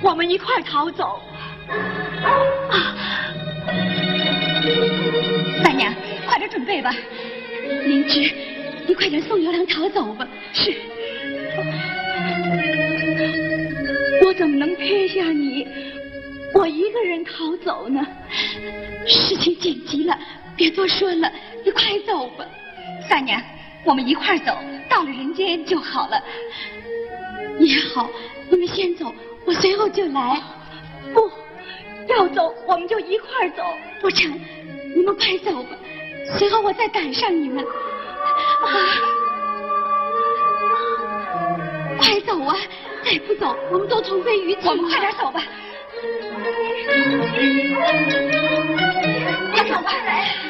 我们一块逃走。 三娘，快点准备吧。灵芝，你快点送油良逃走吧。 是。我怎么能撇下你，我一个人逃走呢？ 事情紧急了，别多说了，你快走吧。三娘，我们一块走，到了人间就好了。也好，你们先走，我随后就来。 不要走，我们就一块走。 不成，你们快走吧，随后我再赶上你们。快走啊！再不走，我们都同归于尽。我们快点走吧。快走吧！来。